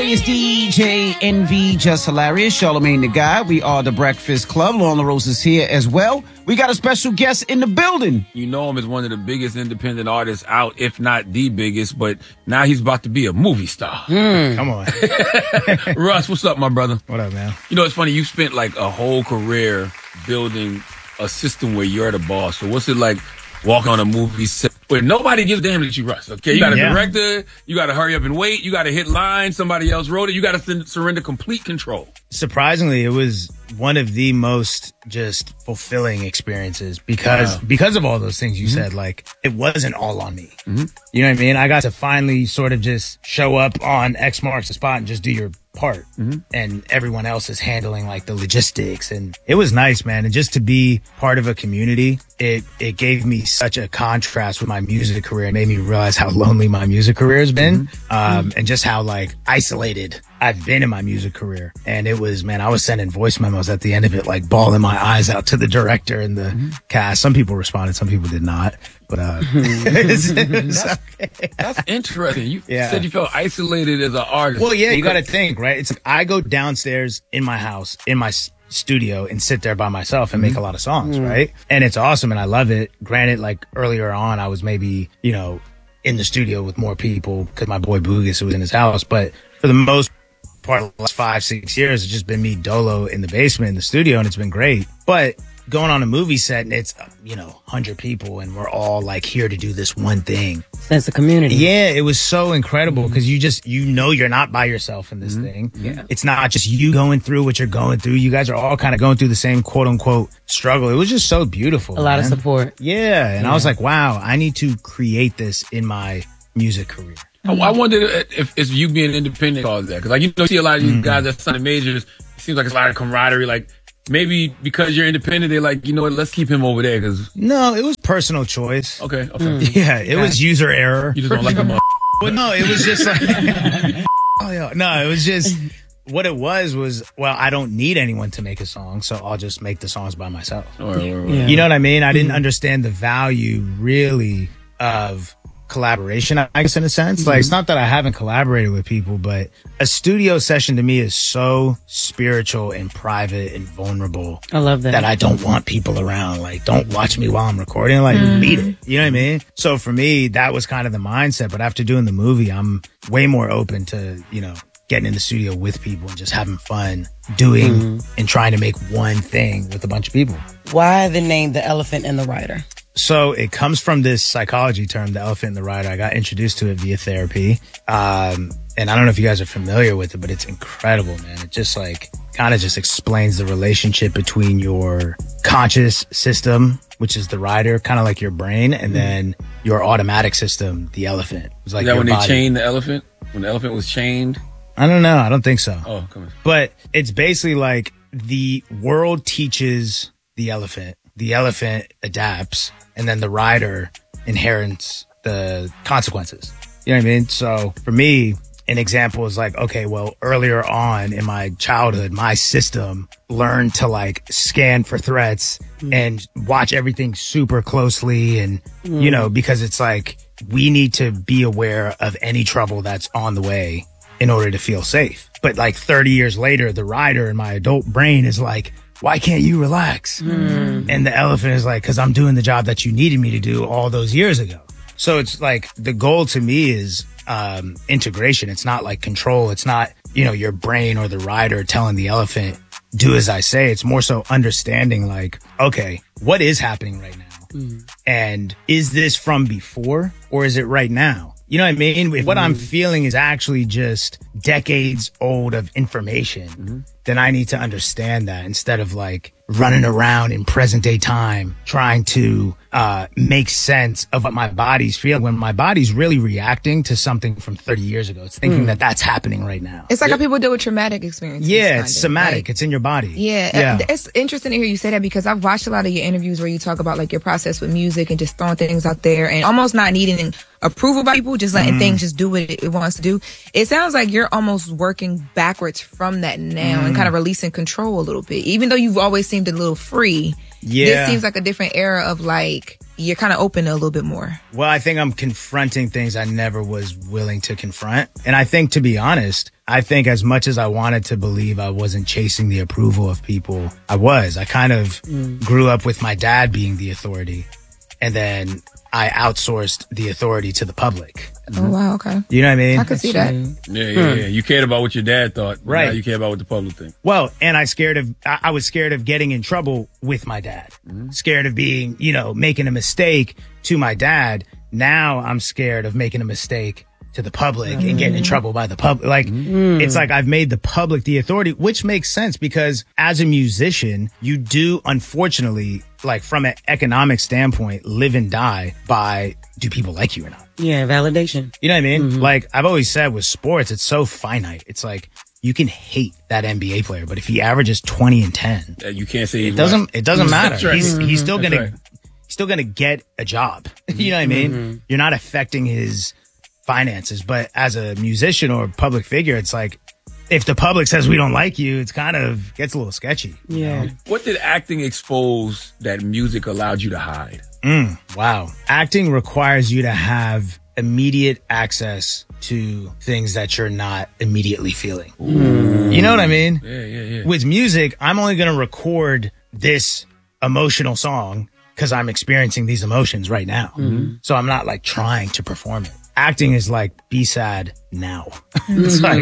Hey, it's DJ NV, Just Hilarious, Charlamagne the Guy. We are the Breakfast Club. Lauren LaRose is here as well. We got a special guest in the building. You know him as one of the biggest independent artists out, if not the biggest, but now he's about to be a movie star. Come on. Russ, what's up, my brother? What up, man? You know, it's funny, you spent like a whole career building a system where you're the boss. So what's it like walking on a movie set where nobody gives a damn that you Russ, okay? You got a director, you got to hurry up and wait, you got to hit lines, somebody else wrote it, you got to surrender complete control. Surprisingly, it was one of the most just fulfilling experiences because of all those things you said. Like, it wasn't all on me. You know what I mean? I got to finally sort of just show up on X marks the spot and just do your part, and everyone else is handling like the logistics, and it was nice, man. And just to be part of a community, it gave me such a contrast with my music career. It made me realize how lonely my music career has been, and just how like isolated I've been in my music career. And it was, man, I was sending voice memos at the end of it, like bawling my eyes out to the director and the cast. Some people responded, some people did not. But it's okay. That's interesting. You said you felt isolated as an artist. Well, yeah, you got to think, right? It's like I go downstairs in my house, in my studio, and sit there by myself and make a lot of songs, right? And it's awesome, and I love it. Granted, like earlier on, I was maybe, you know, in the studio with more people because my boy Boogus was in his house. But for the most part of the last 5-6 years, it's just been me dolo in the basement in the studio, and it's been great. But going on a movie set and it's, 100 people and we're all like here to do this one thing. Sense of community. Yeah, it was so incredible because you're not by yourself in this thing. Yeah. It's not just you going through what you're going through. You guys are all kind of going through the same quote unquote struggle. It was just so beautiful. A lot of support. Yeah. And I was like, wow, I need to create this in my music career. I wondered if you being independent caused that. Because, you see a lot of these guys that sign majors, it seems like it's a lot of camaraderie. Like, maybe because you're independent, they're like, you know what, let's keep him over there. No, it was personal choice. Okay. Yeah, it was user error. You just don't like him. Well, no, it was just like... No, it was just... What it was, well, I don't need anyone to make a song, so I'll just make the songs by myself. Right. You know what I mean? I didn't understand the value, really, of collaboration, I guess, in a sense. Like, it's not that I haven't collaborated with people, but a studio session to me is so spiritual and private and vulnerable. I love that. That I don't want people around. Like, don't watch me while I'm recording. Like, meet it. You know what I mean? So for me, that was kind of the mindset. But after doing the movie, I'm way more open to, getting in the studio with people and just having fun doing and trying to make one thing with a bunch of people. Why the name The Elephant and the Rider? So it comes from this psychology term, the elephant and the rider. I got introduced to it via therapy. And I don't know if you guys are familiar with it, but it's incredible, man. It just kind of just explains the relationship between your conscious system, which is the rider, kind of like your brain, and then your automatic system, the elephant. It's like is that when body. They chained the elephant? When the elephant was chained? I don't know. I don't think so. Oh, come on. But it's basically like the world teaches the elephant adapts, and then the rider inherits the consequences. You know what I mean? So for me, an example is like, okay, well, earlier on in my childhood, my system learned to scan for threats and watch everything super closely. And, because it's like, we need to be aware of any trouble that's on the way in order to feel safe. But 30 years later, the rider in my adult brain is like, why can't you relax? And the elephant is like, because I'm doing the job that you needed me to do all those years ago. So it's like the goal to me is integration. It's not like control. It's not, your brain or the rider telling the elephant, do as I say. It's more so understanding okay, what is happening right now? And is this from before or is it right now? You know what I mean? If what I'm feeling is actually just decades old of information, then I need to understand that instead of running around in present day time trying to make sense of what my body's feeling when my body's really reacting to something from 30 years ago. It's thinking that that's happening right now. It's like how people deal with traumatic experiences. Yeah, it's somatic. It's in your body. Yeah. It's interesting to hear you say that because I've watched a lot of your interviews where you talk about your process with music and just throwing things out there and almost not needing approval by people, just letting things just do what it wants to do. It sounds like you're almost working backwards from that now and kind of releasing control a little bit. Even though you've always seemed a little free, this seems like a different era of you're kind of open a little bit more? Well, I think I'm confronting things I never was willing to confront. And I think, to be honest, I think as much as I wanted to believe I wasn't chasing the approval of people, I was. I kind of grew up with my dad being the authority. And then I outsourced the authority to the public. Oh, wow. Okay. You know what I mean? I could see that. Yeah. You cared about what your dad thought. Right. Now you care about what the public thinks. Well, and I was scared of getting in trouble with my dad. Scared of being, making a mistake to my dad. Now I'm scared of making a mistake to the public and getting in trouble by the public. Like, it's like I've made the public the authority, which makes sense because as a musician, you do, unfortunately, like from an economic standpoint, live and die by, do people like you or not? Yeah, validation. You know what I mean? Like I've always said with sports, it's so finite. It's like you can hate that NBA player, but if he averages 20 and 10, You can't say it doesn't matter. That's right. He's still That's gonna right. he's still gonna get a job. You know what I mean? You're not affecting his finances, but as a musician or public figure, it's like if the public says we don't like you, it's kind of gets a little sketchy. you Yeah. know? What did acting expose that music allowed you to hide? Wow. Acting requires you to have immediate access to things that you're not immediately feeling. You know what I mean? Yeah. With music, I'm only going to record this emotional song because I'm experiencing these emotions right now. So I'm not like trying to perform it. Acting is like, be sad now. It's like,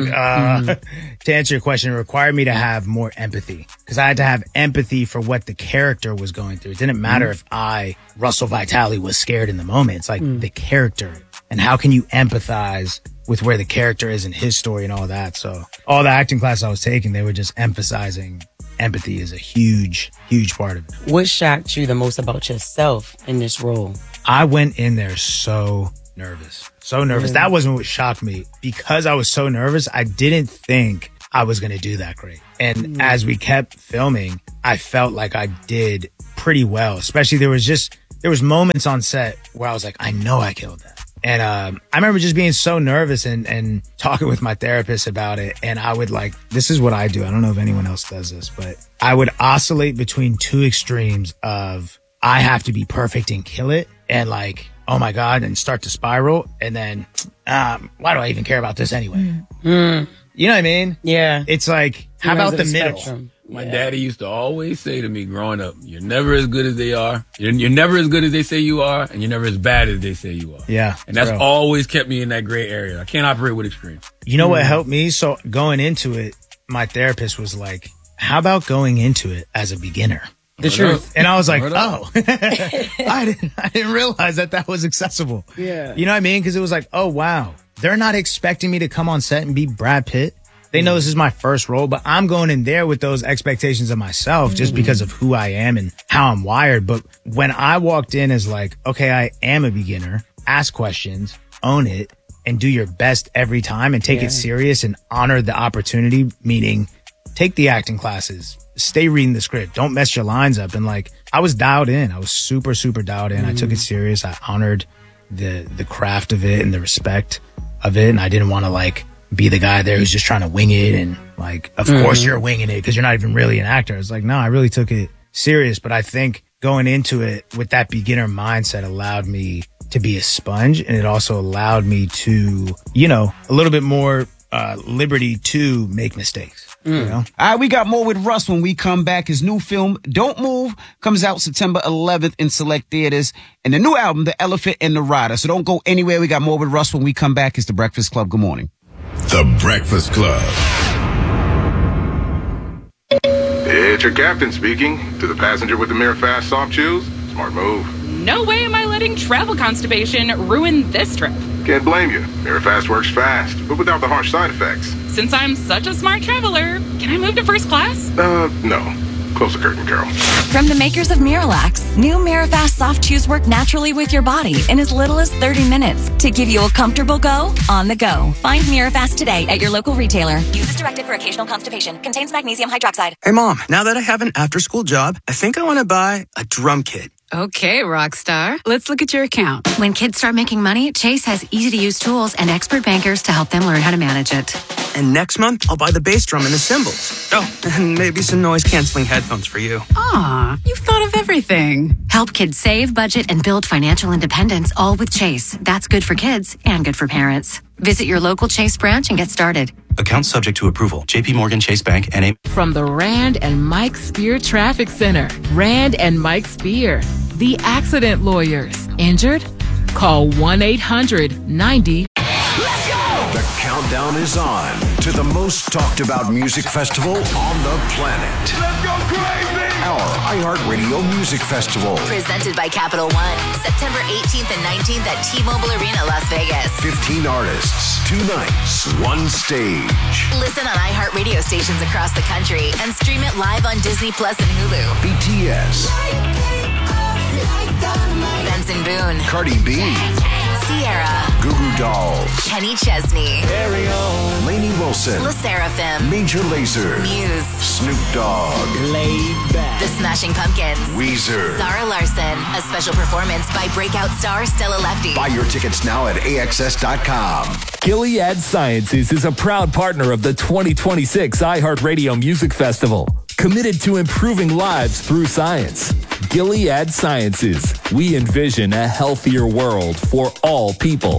to answer your question, it required me to have more empathy because I had to have empathy for what the character was going through. It didn't matter if Russell Vitale, was scared in the moment. It's like the character and how can you empathize with where the character is in his story and all that. So all the acting classes I was taking, they were just emphasizing empathy is a huge, huge part of it. What shocked you the most about yourself in this role? I went in there so nervous. That wasn't what shocked me. Because I was so nervous, I didn't think I was going to do that great. And as we kept filming, I felt like I did pretty well. Especially there was moments on set where I was like, I know I killed that. And I remember just being so nervous and talking with my therapist about it. And I would this is what I do. I don't know if anyone else does this, but I would oscillate between two extremes of I have to be perfect and kill it. And oh my God, and start to spiral. And then, why do I even care about this anyway? You know what I mean? Yeah. It's like, how about the middle? spectrum. My daddy used to always say to me growing up, you're never as good as they are. You're never as good as they say you are. And you're never as bad as they say you are. Yeah. And that's true. always kept me in that gray area. I can't operate with extremes. You know what helped me? So going into it, my therapist was like, how about going into it as a beginner? The truth. And I was like, oh, I didn't realize that was accessible. Yeah. You know what I mean? Because it was like, oh, wow. They're not expecting me to come on set and be Brad Pitt. They know this is my first role, but I'm going in there with those expectations of myself just because of who I am and how I'm wired. But when I walked in as like, okay, I am a beginner, ask questions, own it, and do your best every time and take it serious and honor the opportunity, meaning take the acting classes, stay reading the script, don't mess your lines up. And I was dialed in. I was super, super dialed in. I took it serious. I honored the craft of it and the respect of it. And I didn't want to be the guy there who's just trying to wing it. And of course you're winging it because you're not even really an actor. It's no, I really took it serious. But I think going into it with that beginner mindset allowed me to be a sponge. And it also allowed me to, a little bit more liberty to make mistakes. You know? All right, we got more with Russ when we come back. His new film, Don't Move, comes out September 11th in select theaters. And the new album, The Elephant and the Rider. So don't go anywhere. We got more with Russ when we come back. It's The Breakfast Club. Good morning. The Breakfast Club. It's your captain speaking. To the passenger with the Mirror Fast soft chews, smart move. No way am I letting travel constipation ruin this trip. Can't blame you. Mirror Fast works fast, but without the harsh side effects. Since I'm such a smart traveler, can I move to first class? No. Close the curtain, Carol. From the makers of Miralax, new Mirafast soft chews work naturally with your body in as little as 30 minutes to give you a comfortable go on the go. Find Mirafast today at your local retailer. Use as directed for occasional constipation. Contains magnesium hydroxide. Hey, Mom, now that I have an after-school job, I think I want to buy a drum kit. Okay, Rockstar. Let's look at your account. When kids start making money, Chase has easy-to-use tools and expert bankers to help them learn how to manage it. And next month, I'll buy the bass drum and the cymbals. Oh, and maybe some noise-canceling headphones for you. Aw, you've thought of everything. Help kids save, budget, and build financial independence, all with Chase. That's good for kids and good for parents. Visit your local Chase branch and get started. Account subject to approval. JP Morgan Chase Bank, N.A. From the Rand and Mike Spear Traffic Center. Rand and Mike Spear, the accident lawyers. Injured? Call 1-800-90. The countdown is on to the most talked about music festival on the planet. Let's go crazy! Our iHeartRadio Music Festival. Presented by Capital One. September 18th and 19th at T-Mobile Arena, Las Vegas. 15 artists, 2 nights, 1 stage. Listen on iHeartRadio stations across the country and stream it live on Disney Plus and Hulu. BTS. Benson Boone. Cardi B. Sierra. Goo Goo Dolls. Kenny Chesney. Lainey Wilson. La Seraphim. Major Lazer. Muse. Snoop Dogg. Laid Back. The Smashing Pumpkins. Weezer. Zara Larson. A special performance by breakout star Stella Lefty. Buy your tickets now at AXS.com. Gilead Sciences is a proud partner of the 2026 iHeartRadio Music Festival, committed to improving lives through science. Gilead Sciences. We envision a healthier world for all people.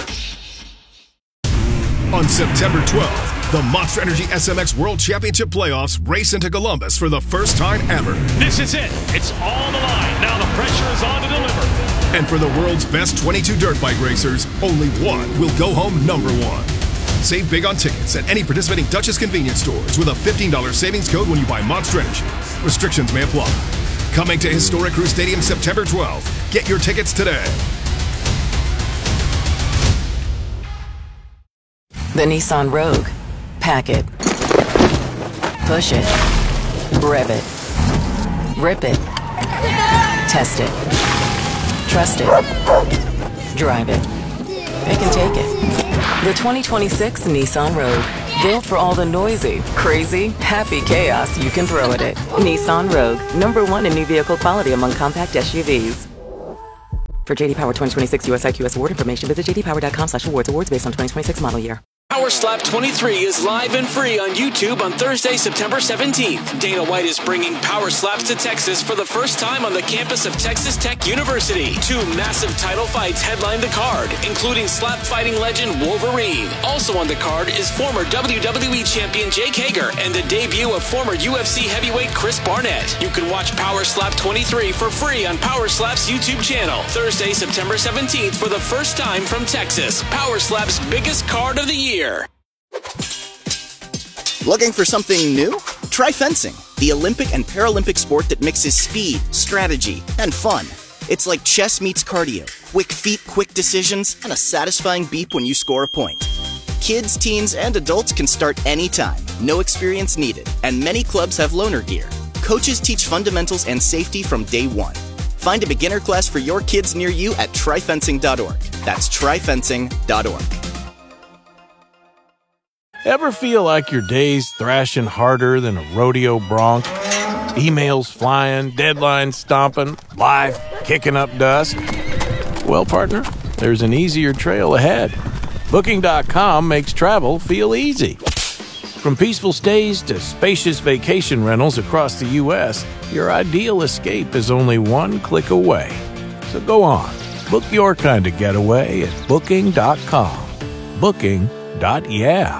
On September 12th, the Monster Energy SMX World Championship Playoffs race into Columbus for the first time ever. This is it. It's all on the line. Now the pressure is on to deliver. And for the world's best 22 dirt bike racers, only one will go home number one. Save big on tickets at any participating Duchess convenience stores with a $15 savings code when you buy Monster Energy. Restrictions may apply. Coming to Historic Crew Stadium September 12th. Get your tickets today. The Nissan Rogue. Pack it. Push it. Rev it. Rip it. Test it. Trust it. Drive it. It can take it. The 2026 Nissan Rogue. Built for all the noisy, crazy, happy chaos you can throw at it. Nissan Rogue. #1 in new vehicle quality among compact SUVs. For JD Power 2026 US IQS award information, visit jdpower.com/awards. Awards based on 2026 model year. Power Slap 23 is live and free on YouTube on Thursday, September 17th. Dana White is bringing Power Slaps to Texas for the first time on the campus of Texas Tech University. 2 massive title fights headline the card, including slap fighting legend Wolverine. Also on the card is former WWE champion Jake Hager and the debut of former UFC heavyweight Chris Barnett. You can watch Power Slap 23 for free on Power Slap's YouTube channel. Thursday, September 17th for the first time from Texas. Power Slap's biggest card of the year. Looking for something new? Try fencing, the Olympic and Paralympic sport that mixes speed, strategy, and fun. It's like chess meets cardio, quick feet, quick decisions, and a satisfying beep when you score a point. Kids, teens, and adults can start anytime, no experience needed, and many clubs have loaner gear. Coaches teach fundamentals and safety from day one. Find a beginner class for your kids near you at tryfencing.org. That's tryfencing.org. Ever feel like your day's thrashing harder than a rodeo bronc? Emails flying, deadlines stomping, life kicking up dust? Well, partner, there's an easier trail ahead. Booking.com makes travel feel easy. From peaceful stays to spacious vacation rentals across the U.S., your ideal escape is only one click away. So go on, book your kind of getaway at Booking.com. Booking.yeah.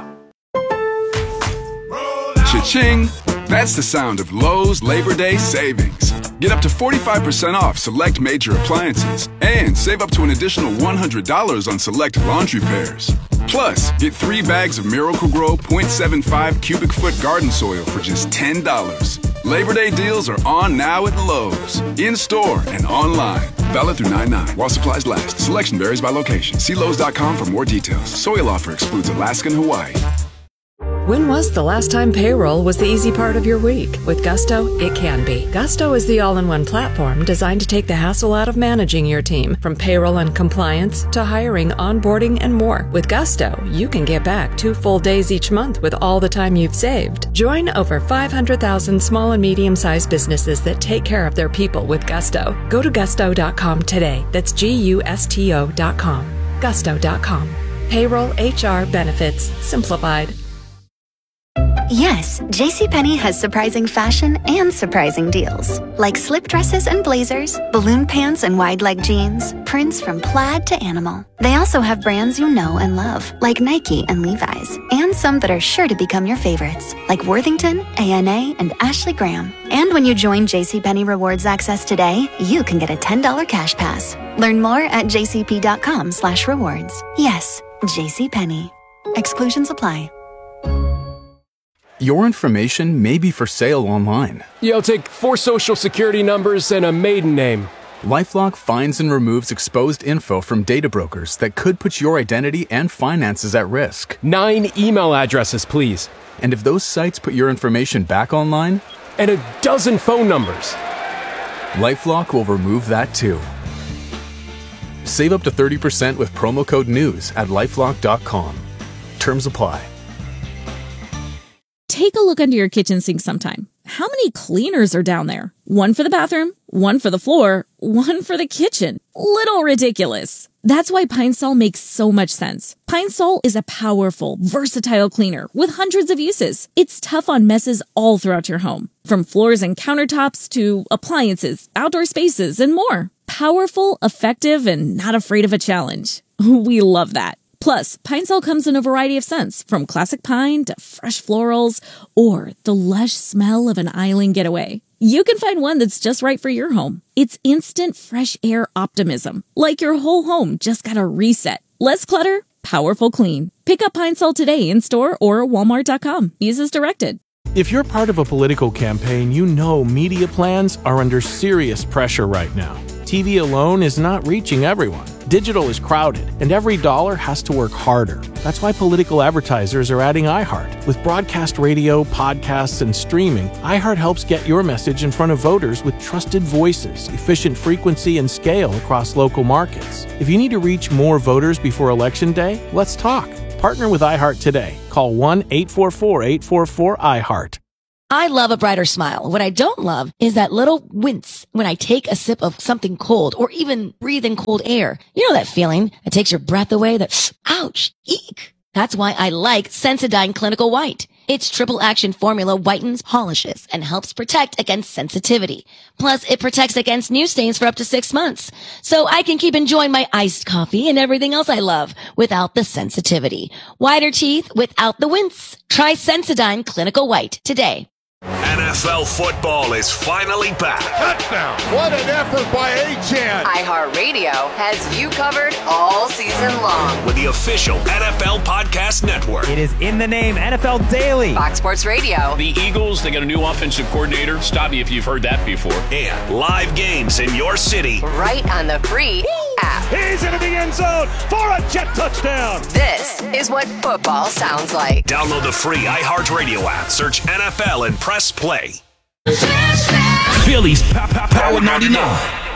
Cha-ching! That's the sound of Lowe's Labor Day savings. Get up to 45% off select major appliances and save up to an additional $100 on select laundry pairs. Plus, get 3 bags of Miracle-Gro 0.75 cubic foot garden soil for just $10. Labor Day deals are on now at Lowe's. In-store and online. Valid through 9/9 while supplies last. Selection varies by location. See Lowe's.com for more details. Soil offer excludes Alaska and Hawaii. When was the last time payroll was the easy part of your week? With Gusto, it can be. Gusto is the all-in-one platform designed to take the hassle out of managing your team, from payroll and compliance to hiring, onboarding, and more. With Gusto, you can get back 2 full days each month with all the time you've saved. Join over 500,000 small and medium-sized businesses that take care of their people with Gusto. Go to gusto.com today. That's GUSTO.com. Gusto.com. Payroll, HR, benefits, simplified. Yes, JCPenney has surprising fashion and surprising deals. Like slip dresses and blazers, balloon pants and wide leg jeans, prints from plaid to animal. They also have brands you know and love, like Nike and Levi's, and some that are sure to become your favorites, like Worthington, ANA, and Ashley Graham. And when you join JCPenney Rewards Access today, you can get a $10 cash pass. Learn more at jcp.com/rewards. Yes, JCPenney. Exclusions apply. Your information may be for sale online. Yeah, I'll take 4 social security numbers and a maiden name. LifeLock finds and removes exposed info from data brokers that could put your identity and finances at risk. 9 email addresses, please. And if those sites put your information back online? And a dozen phone numbers. LifeLock will remove that too. Save up to 30% with promo code NEWS at LifeLock.com. Terms apply. Take a look under your kitchen sink sometime. How many cleaners are down there? One for the bathroom, one for the floor, one for the kitchen. Little ridiculous. That's why Pine Sol makes so much sense. Pine Sol is a powerful, versatile cleaner with hundreds of uses. It's tough on messes all throughout your home, from floors and countertops to appliances, outdoor spaces, and more. Powerful, effective, and not afraid of a challenge. We love that. Plus, Pine Sol comes in a variety of scents, from classic pine to fresh florals, or the lush smell of an island getaway. You can find one that's just right for your home. It's instant fresh air optimism, like your whole home just got a reset. Less clutter, powerful clean. Pick up Pine Sol today in store or walmart.com. Use as directed. If you're part of a political campaign, you know media plans are under serious pressure right now. TV alone is not reaching everyone. Digital is crowded, and every dollar has to work harder. That's why political advertisers are adding iHeart. With broadcast radio, podcasts, and streaming, iHeart helps get your message in front of voters with trusted voices, efficient frequency, and scale across local markets. If you need to reach more voters before Election Day, let's talk. Partner with iHeart today. Call 1-844-844-iHeart. I love a brighter smile. What I don't love is that little wince when I take a sip of something cold or even breathe in cold air. You know that feeling that takes your breath away, that ouch, eek. That's why I like Sensodyne Clinical White. Its triple action formula whitens, polishes, and helps protect against sensitivity. Plus, it protects against new stains for up to 6 months. So I can keep enjoying my iced coffee and everything else I love without the sensitivity. Whiter teeth without the wince. Try Sensodyne Clinical White today. NFL football is finally back. Touchdown! What an effort by Achane! iHeartRadio has you covered all season long with the official NFL Podcast Network. It is in the name, NFL Daily. Fox Sports Radio. The Eagles, they got a new offensive coordinator. Stop me if you've heard that before. And live games in your city. Right on the free app. He's into the end zone for a jet touchdown. This is what football sounds like. Download the free iHeartRadio app. Search NFL and press play. Phillies Power 99.